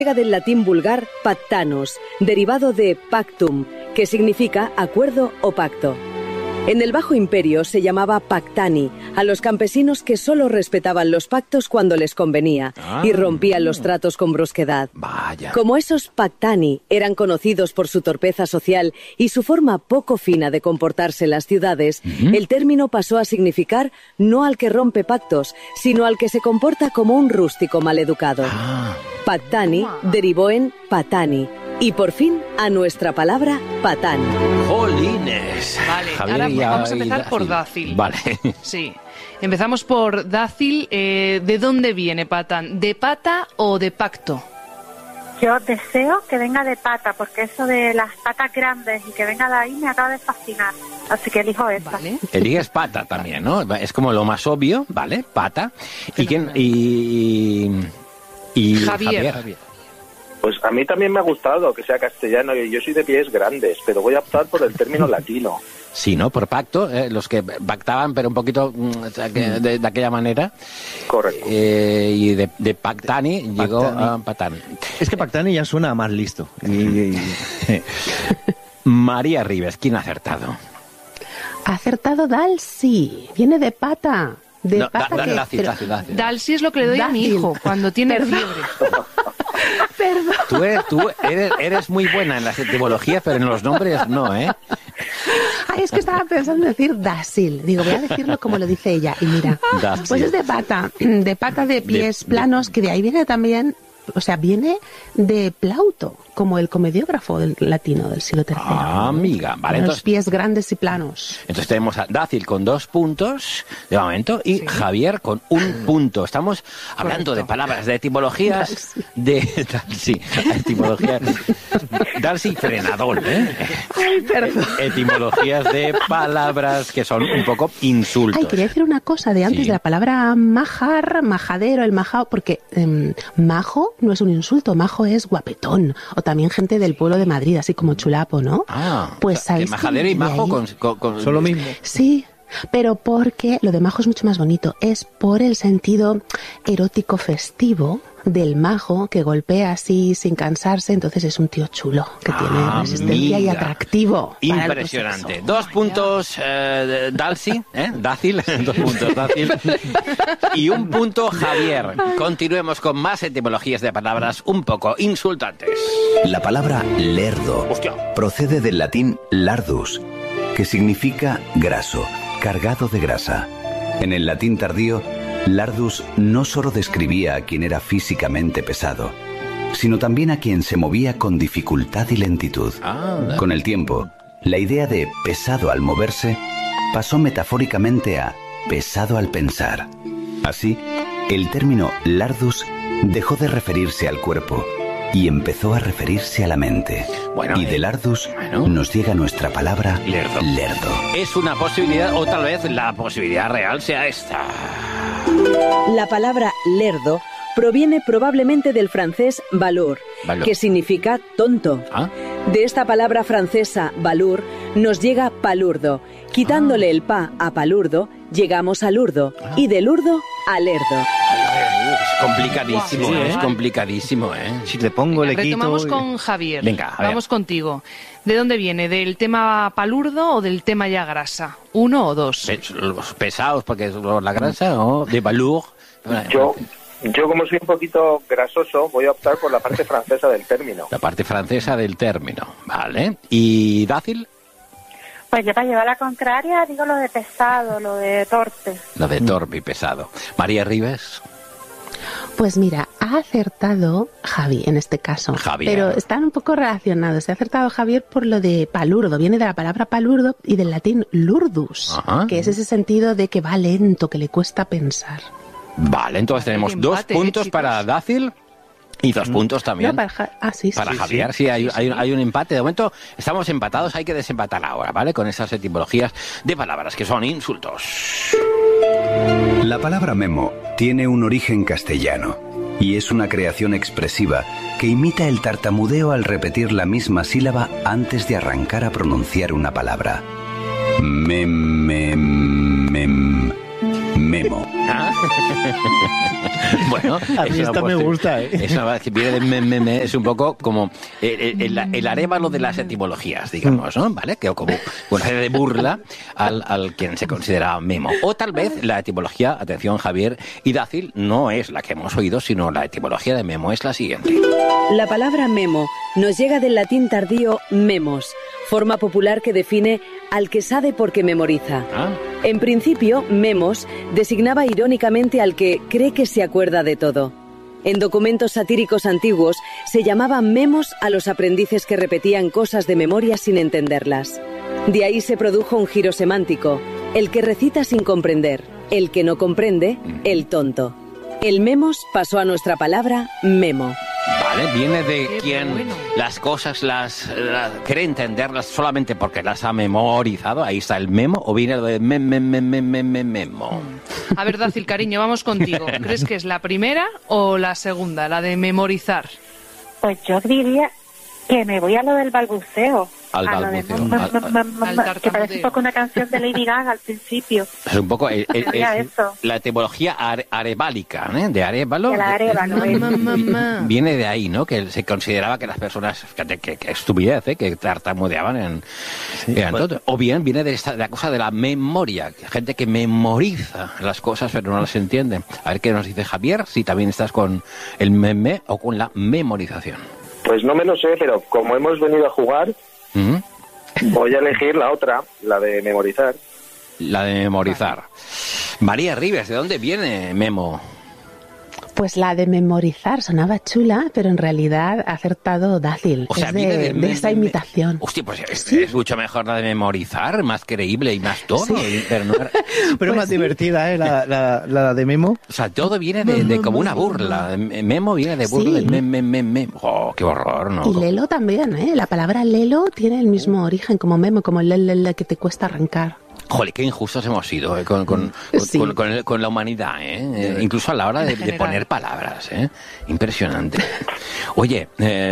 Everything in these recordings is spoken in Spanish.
Del latín vulgar pactanus, derivado de pactum, que significa acuerdo o pacto. En el Bajo Imperio se llamaba pactani a los campesinos que solo respetaban los pactos cuando les convenía y rompían los tratos con brusquedad. Vaya. Como esos pactani eran conocidos por su torpeza social y su forma poco fina de comportarse en las ciudades, el término pasó a significar no al que rompe pactos, sino al que se comporta como un rústico maleducado. Pactani derivó en patani. Y por fin a nuestra palabra patán. ¡Jolines! Vale, Javier, ahora ya vamos a empezar por dácil. Vale. Sí. Empezamos por dácil. ¿De dónde viene patán? ¿De pata o de pacto? Yo deseo que venga de pata, porque eso de las patas grandes y que venga de ahí me acaba de fascinar. Así que elijo esta. Vale. Eliges pata también, ¿no? Es como lo más obvio, ¿vale? Pata. ¿Y quién? Y Javier. Pues a mí también me ha gustado que sea castellano y yo soy de pies grandes, pero voy a optar por el término latino. Sí, ¿no? Por pacto, los que pactaban, pero un poquito de aquella manera. Correcto. Y de pactani llegó a patán. Es que pactani ya suena más listo. María Ribes, ¿quién ha acertado? Ha acertado Dalsi, viene de pata. De pata dácil. Dalsi es lo que le doy a mi hijo cuando tiene fiebre. Perdón. Tú eres muy buena en las etimologías, pero en los nombres no, ¿eh? Ay, es que estaba pensando en decir dácil. Digo, voy a decirlo como lo dice ella. Y mira, dácil. Pues es de pata de pies planos, que de ahí viene también, o sea, viene de plauto, como el comediógrafo del latino del siglo III. Ah, amiga, vale. Los Entonces, pies grandes y planos. entonces tenemos a Dácil con 2 puntos de momento y Javier con 1 punto. Estamos hablando de palabras, de etimologías, etimologías. Darcy frenador, ¿eh? Ay, perdón. Etimologías de palabras que son un poco insultos. Ay, quería decir una cosa de antes de la palabra majar, majadero, el majao, porque majo no es un insulto, majo es guapetón, o también gente del pueblo de Madrid, así como chulapo, ¿no? Pues o sea, que majadero y majo son lo mismo. Sí, pero porque lo de majo es mucho más bonito, es por el sentido erótico festivo del majo que golpea así sin cansarse, entonces es un tío chulo que tiene resistencia y atractivo. Impresionante. 2 puntos Dalsi, Dácil, 2 puntos Dácil y 1 punto Javier. Continuemos con más etimologías de palabras un poco insultantes. La palabra lerdo procede del latín lardus, que significa graso, cargado de grasa. En el latín tardío, lardus no solo describía a quien era físicamente pesado, sino también a quien se movía con dificultad y lentitud. Con el tiempo, la idea de pesado al moverse pasó metafóricamente a pesado al pensar. Así, el término lardus dejó de referirse al cuerpo y empezó a referirse a la mente. Y de lardus nos llega nuestra palabra lerdo. Es una posibilidad, o tal vez la posibilidad real sea esta. La palabra lerdo proviene probablemente del francés valour, que significa tonto. De esta palabra francesa valour nos llega palurdo. Quitándole el pa a palurdo, llegamos a lurdo, y de lurdo a lerdo. Es complicadísimo, es complicadísimo, ¿eh? Si te pongo, le quito. Retomamos con Javier. Venga, vamos contigo. ¿De dónde viene? ¿Del tema palurdo o del tema ya grasa? ¿1 o 2? Los pesados, porque es la grasa, o de valour. Yo como soy un poquito grasoso, voy a optar por la parte francesa del término. La parte francesa del término, ¿vale? ¿Y Dácil? Pues yo para llevar la contraria digo lo de pesado, lo de torpe. Lo de torpe y pesado. María Ribes. Pues mira, ha acertado Javi en este caso. Javier. Pero están un poco relacionados. Se ha acertado Javier por lo de palurdo. Viene de la palabra palurdo y del latín lurdus, que es ese sentido de que va lento, que le cuesta pensar. Vale, entonces tenemos 2 puntos para Dácil y 2 puntos también para Javier. Sí, hay un empate. De momento estamos empatados, hay que desempatar ahora, ¿vale? Con esas etimologías de palabras que son insultos. La palabra memo tiene un origen castellano y es una creación expresiva que imita el tartamudeo al repetir la misma sílaba antes de arrancar a pronunciar una palabra. Mem, mem, mem. Memo. Bueno, a mí esta me gusta, ¿eh? Eso viene de meme, es un poco como el arévalo de las etimologías, digamos, ¿no? ¿Vale? Que como una serie de burla al quien se considera Memo. O tal vez la etimología, atención Javier y Dácil, no es la que hemos oído, sino la etimología de Memo es la siguiente. La palabra memo nos llega del latín tardío memos, forma popular que define al que sabe porque memoriza. En principio, memos designaba irónicamente al que cree que se acuerda de todo. En documentos satíricos antiguos se llamaban memos a los aprendices que repetían cosas de memoria sin entenderlas. De ahí se produjo un giro semántico, el que recita sin comprender, el que no comprende, el tonto. El memos pasó a nuestra palabra memo. Vale, viene de quien las cosas las cree entenderlas solamente porque las ha memorizado, ahí está el memo, o viene de memo. A ver, Dácil, cariño, vamos contigo. ¿Crees que es la primera o la segunda, la de memorizar? Pues yo diría que me voy a lo del balbuceo. Al balbuceo. Que parece un poco una canción de Lady Gaga al principio. Es un poco la etimología arebálica, ¿eh? De arévalo. El arévalo. Viene de ahí, ¿no? Que se consideraba que las personas, fíjate, que estupidez, ¿eh? Que tartamudeaban todo. O bien viene de la cosa de la memoria, gente que memoriza las cosas pero no las entiende. A ver qué nos dice Javier, si también estás con el meme o con la memorización. Pues no me lo sé, pero como hemos venido a jugar, voy a elegir la otra, la de memorizar. La de memorizar. María Ribes, ¿de dónde viene Memo? Pues la de memorizar sonaba chula, pero en realidad ha acertado Dácil. O sea, es viene de esa imitación. Hostia, pues es mucho mejor la de memorizar, más creíble y más todo. Sí. Pero pues más divertida, ¿eh? La de Memo. O sea, todo viene de como una burla. Memo viene de burla del meme. Oh, qué horror, ¿no? Y lelo también, ¿eh? La palabra lelo tiene el mismo origen como memo, como el que te cuesta arrancar. Joder, qué injustos hemos sido con la humanidad, ¿eh? Incluso a la hora de poner palabras, ¿eh? Impresionante. Oye,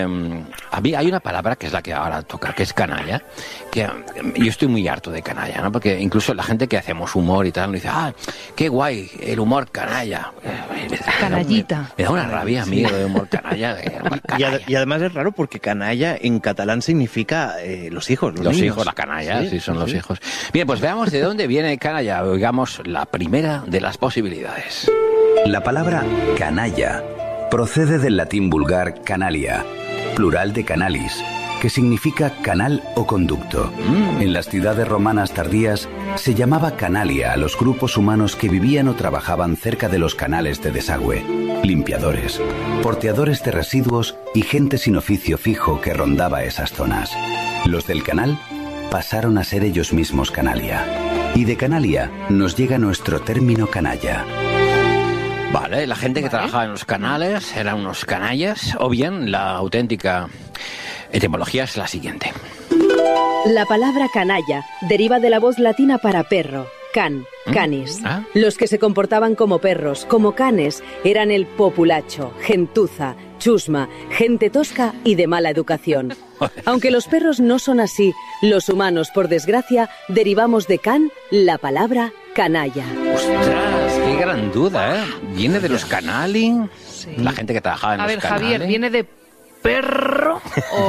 hay una palabra que es la que ahora toca, que es canalla, que yo estoy muy harto de canalla, ¿no? Porque incluso la gente que hacemos humor y tal, nos dice, qué guay, el humor canalla. Canallita. Me da una rabia a mí de humor canalla. Y además es raro porque canalla en catalán significa los hijos, los niños. Hijos, la canalla, sí son los hijos. Bien, pues veamos de dónde viene canalla. Oigamos la primera de las posibilidades. La palabra canalla procede del latín vulgar canalia, plural de canalis, que significa canal o conducto. En las ciudades romanas tardías se llamaba canalia a los grupos humanos que vivían o trabajaban cerca de los canales de desagüe, limpiadores, porteadores de residuos y gente sin oficio fijo que rondaba esas zonas. Los del canal pasaron a ser ellos mismos canalia. Y de canalia nos llega nuestro término canalla. Vale, la gente que trabajaba en los canales eran unos canallas, o bien la auténtica etimología es la siguiente. La palabra canalla deriva de la voz latina para perro, can, canis. Los que se comportaban como perros, como canes, eran el populacho, gentuza, chusma, gente tosca y de mala educación. Aunque los perros no son así, los humanos, por desgracia, derivamos de can la palabra canalla. ¡Ostras! ¡Qué gran duda, eh! ¿Viene de los canali? Sí. La gente que trabajaba en los canales. A ver, Javier, ¿viene de perro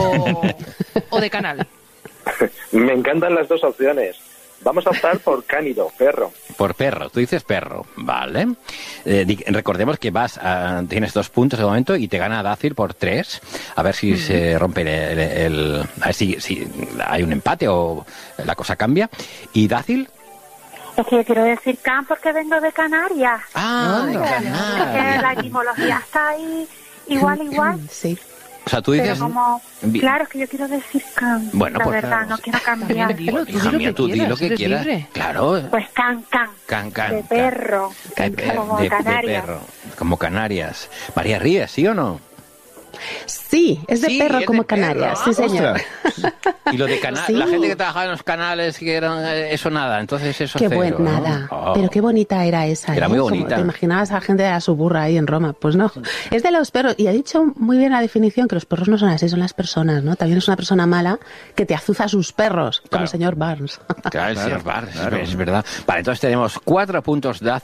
o de canal? Me encantan las dos opciones. Vamos a optar por cánido, perro. Por perro, tú dices perro, vale. Recordemos que tienes 2 puntos de momento y te gana Dácil por 3. A ver si se rompe a ver si hay un empate o la cosa cambia. ¿Y Dácil? Es que yo quiero decir can porque vengo de Canarias. De Canarias. Es que la etimología está ahí igual. Sí. O sea, tú dices... Claro, es que yo quiero decir can. Bueno, la pues verdad, no quiero cambiar. Hija mía, tú di lo que quieras. Claro. Pues can. De perro. Como Canarias. De perro. Como Canarias. María Ríes, ¿sí o no? Sí, es de perro como Canarias, sí señor. Y lo de canal, la gente que trabajaba en los canales, que eran eso nada, entonces eso qué cero, nada, ¿no? pero qué bonita era esa. Era muy bonita. ¿Te imaginabas a la gente de la suburra ahí en Roma? Pues no, es de los perros, y ha dicho muy bien la definición que los perros no son así, son las personas, ¿no? También es una persona mala que te azuza a sus perros, como el señor Barnes. Claro, el señor Barnes, es verdad. Vale, entonces tenemos 4 puntos Dácil,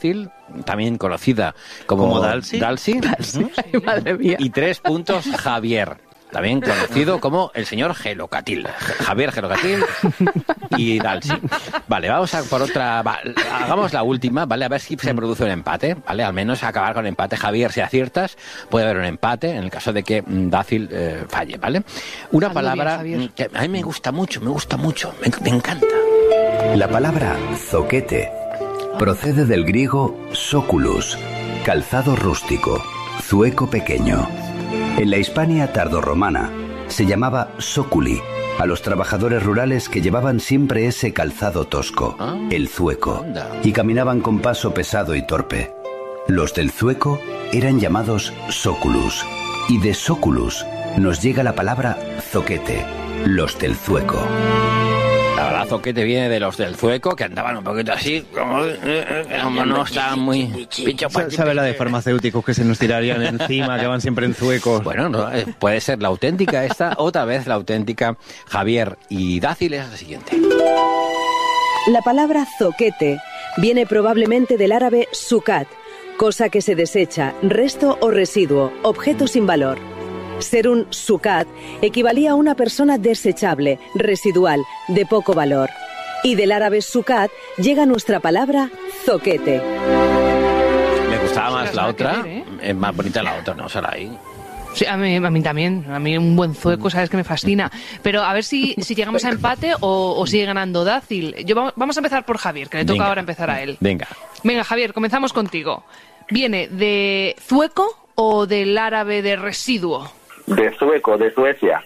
también conocida como Dalsi. Dalsi. Ay, madre mía. Y 3 puntos Javier, también conocido como el señor Gelocatil. Javier Gelocatil y Dalsi. Vale, vamos a por otra. Hagamos la última, ¿vale? A ver si se produce un empate, ¿vale? Al menos acabar con empate. Javier, si aciertas, puede haber un empate en el caso de que Dácil falle, ¿vale? Una palabra que a mí me gusta mucho, me encanta. La palabra zoquete procede del griego soculus, calzado rústico, zueco pequeño. En la Hispania tardorromana se llamaba soculi a los trabajadores rurales que llevaban siempre ese calzado tosco, el zueco, y caminaban con paso pesado y torpe. Los del zueco eran llamados soculus, y de soculus nos llega la palabra zoquete, los del zueco. La verdad, zoquete viene de los del zueco, que andaban un poquito así, como no estaban muy... ¿Sabe la de farmacéuticos que se nos tirarían encima, que van siempre en zuecos? Bueno, no, puede ser la auténtica esta, otra vez la auténtica. Javier y Dácil es la siguiente. La palabra zoquete viene probablemente del árabe sucat, cosa que se desecha, resto o residuo, objeto sin valor. Ser un sucat equivalía a una persona desechable, residual, de poco valor. Y del árabe sucat llega nuestra palabra zoquete. Me gustaba más la otra, es más bonita la otra, ¿no? Sarai. Sí, a mí también. A mí un buen zueco, sabes que me fascina. Pero a ver si llegamos a empate o sigue ganando Dácil. Vamos a empezar por Javier, que le toca ahora empezar a él. Venga, Javier, comenzamos contigo. ¿Viene de zueco o del árabe de residuo? De zueco, de Suecia.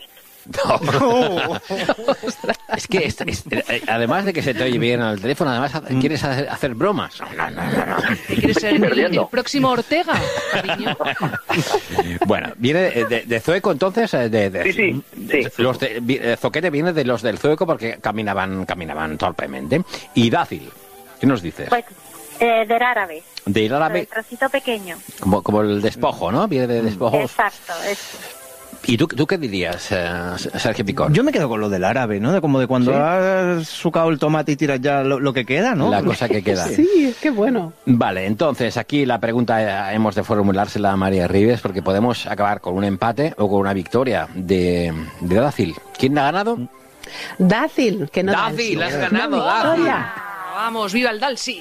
Es que además de que se te oye bien al teléfono, además quieres hacer bromas. No. ¿Quieres ser el próximo Ortega, cariño? Bueno, viene de zueco, entonces. Sí. Los zoquete viene de los del zueco porque caminaban torpemente. Y Dácil, ¿qué nos dices? Pues del árabe. Del árabe. El trocito pequeño. Como el despojo, ¿no? Viene de despojos. Exacto, eso. ¿Y tú qué dirías, Sergio Picón? Yo me quedo con lo del árabe, ¿no? Como de cuando has sucado el tomate y tiras ya lo que queda, ¿no? La cosa que queda. Sí, qué bueno. Vale, entonces aquí la pregunta hemos de formulársela a María Ribes porque podemos acabar con un empate o con una victoria de Dácil. ¿Quién ha ganado? Dácil, que no Dácil, has ganado, No, Dácil. hola. Vamos, viva el Dalsi.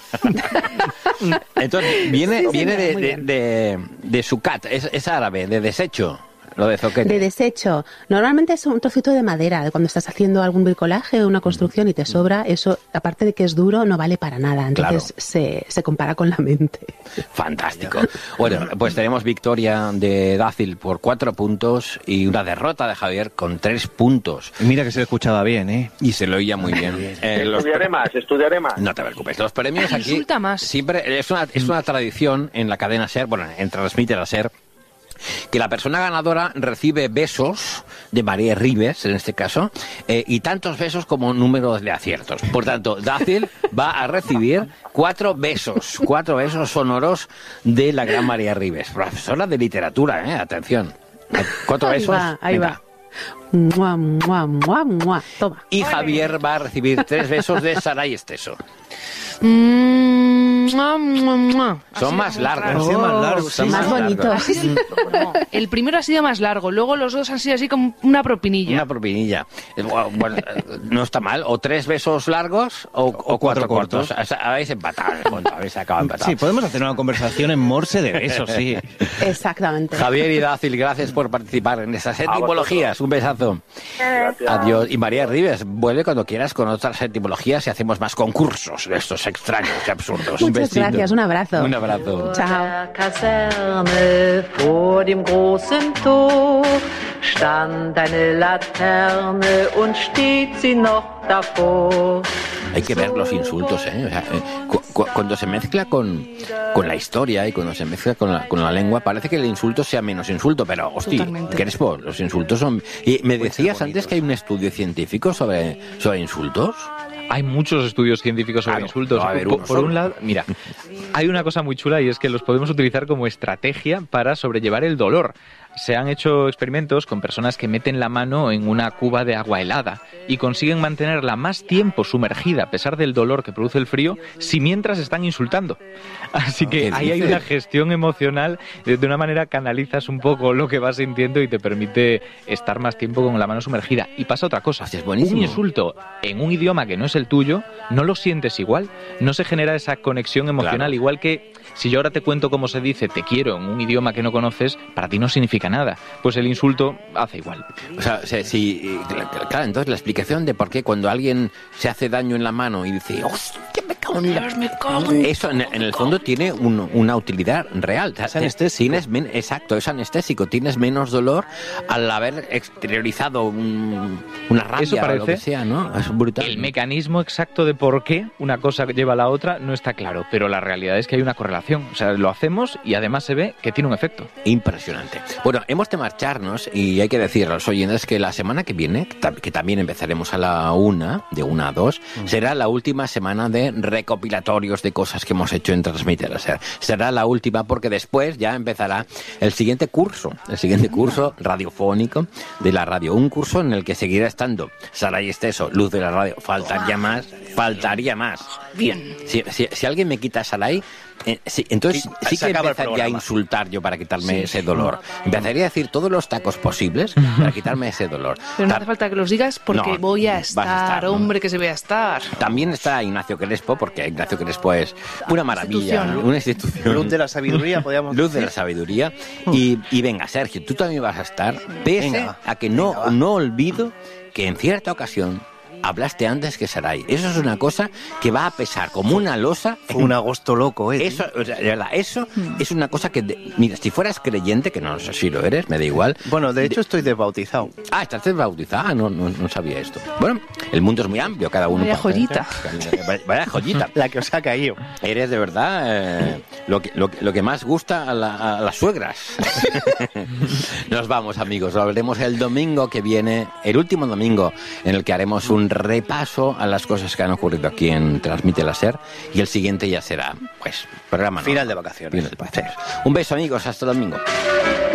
Entonces, viene Sí, de sucat, es árabe, de desecho. Lo de zoquete. De desecho. Normalmente es un trocito de madera, de cuando estás haciendo algún bricolaje o una construcción y te sobra, eso, aparte de que es duro, no vale para nada. Entonces se compara con la mente. Fantástico. Bueno, pues tenemos victoria de Dácil por 4 puntos y una derrota de Javier con 3 puntos. Mira que se le escuchaba bien, ¿eh? Y se lo oía muy bien. Estudiaré más. No te preocupes. Los premios aquí Insulta más. siempre es una tradición en la cadena SER, bueno, en Transmite la SER, que la persona ganadora recibe besos de María Ribes, en este caso, y tantos besos como número de aciertos. Por tanto, Dácil va a recibir 4 besos sonoros de la gran María Ribes, profesora de literatura, atención. 4 besos. Ahí va. Mua, mua, mua, mua. Toma. Y Javier va a recibir 3 besos de Saray Esteso. Son más largos. Son más bonitos. No, el primero ha sido más largo, luego los dos han sido así como una propinilla. Una propinilla. Bueno, no está mal. O 3 besos largos o 4 cortos. Habéis empatado, en el fondo. Habéis acabado empatados. Sí, podemos hacer una conversación en morse de besos, sí. Exactamente. Javier y Dácil, gracias por participar en estas etimologías. Un besazo. Gracias. Adiós. Y María Ribes, vuelve cuando quieras con otras etimologías y hacemos más concursos de estos extraños y absurdos. Un Muchas besito. gracias, un abrazo. Un abrazo. Chao. Kaserne vor dem großen Tor stand eine Laterne und steht sie noch davor. Hay que ver los insultos, ¿eh? O sea, cuando se mezcla con la historia y cuando se mezcla con la lengua, parece que el insulto sea menos insulto, pero, hostia, Totalmente. Crespo, los insultos son... Y me decías antes que hay un estudio científico sobre insultos. Hay muchos estudios científicos sobre Claro, insultos. no va a haber Por uno solo. un lado, mira, hay una cosa muy chula y es que los podemos utilizar como estrategia para sobrellevar el dolor. Se han hecho experimentos con personas que meten la mano en una cuba de agua helada y consiguen mantenerla más tiempo sumergida a pesar del dolor que produce el frío si mientras están insultando. Así que ahí hay una gestión emocional, de una manera canalizas un poco lo que vas sintiendo y te permite estar más tiempo con la mano sumergida. Y pasa otra cosa, es buenísimo. Un insulto en un idioma que no es el tuyo, no lo sientes igual, no se genera esa conexión emocional, igual que si yo ahora te cuento cómo se dice te quiero en un idioma que no conoces, para ti no significa nada. Pues el insulto hace igual. O sea, sí, claro, entonces la explicación de por qué cuando alguien se hace daño en la mano y dice, ¡hostia, me cago en la... Eso en el fondo tiene una utilidad real. Es anestésico. Exacto, es anestésico. Tienes menos dolor al haber exteriorizado una rabia. Eso parece. O lo que sea, ¿no? Es brutal. El mecanismo exacto de por qué una cosa lleva a la otra no está claro, pero la realidad es que hay una correlación. O sea, lo hacemos y además se ve que tiene un efecto. Impresionante. Bueno, hemos de marcharnos y hay que decir a los oyentes que la semana que viene, que también empezaremos a la 1, de 1 a 2, será la última semana de recopilatorios de cosas que hemos hecho en Transmite la SER. Será la última porque después ya empezará el siguiente curso radiofónico de la radio. Un curso en el que seguirá estando Saray Esteso, luz de la radio. Faltaría más. Bien. Si alguien me quita a Saray, entonces sí que empezaría a insultar yo para quitarme ese dolor. Empezaría a decir todos los tacos posibles para quitarme ese dolor. Pero no hace falta que los digas porque voy a estar, hombre, que se voy a estar. También está Ignacio Crespo, porque Ignacio Crespo es una maravilla, una institución. Luz de la sabiduría, podríamos decir. Luz de la sabiduría. Y venga, Sergio, tú también vas a estar, pese a que no olvido que en cierta ocasión hablaste antes que Saray. Eso es una cosa que va a pesar como una losa. Fue un agosto loco, Eso, o sea, de verdad, eso es una cosa que... mira, si fueras creyente, que no sé si lo eres, me da igual. Bueno, de hecho estoy desbautizado. Ah, ¿estás desbautizado? Ah, no sabía esto. Bueno, el mundo es muy amplio, cada uno... Vaya joyita. Vaya joyita. La que os ha caído. Eres de verdad lo que más gusta a las suegras. Nos vamos, amigos. Lo veremos el domingo que viene, el último domingo, en el que haremos un repaso a las cosas que han ocurrido aquí en Transmite la SER, y el siguiente ya será, pues, programa final de vacaciones. Un beso, amigos, hasta el domingo.